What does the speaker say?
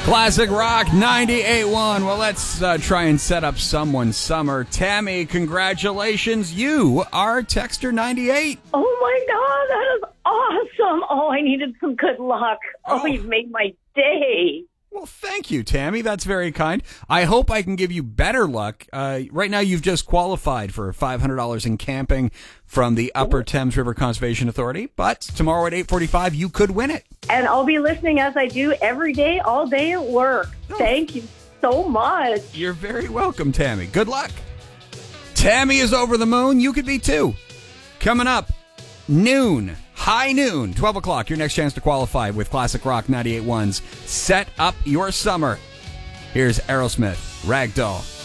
Classic Rock 98.1. Well, let's try and set up someone's summer. Tammy, congratulations. You are Texter 98. Oh, my God. That is awesome. Oh, I needed some good luck. Oh, you've made my day. Well, thank you, Tammy. That's very kind. I hope I can give you better luck. Right now, you've just qualified for $500 in camping from the Upper Thames River Conservation Authority. But tomorrow at 8:45, you could win it. And I'll be listening as I do every day, all day at work. Oh. Thank you so much. You're very welcome, Tammy. Good luck. Tammy is over the moon. You could be too. Coming up, noon. High noon, 12 o'clock, your next chance to qualify with Classic Rock 98.1's Set Up Your Summer. Here's Aerosmith, Ragdoll.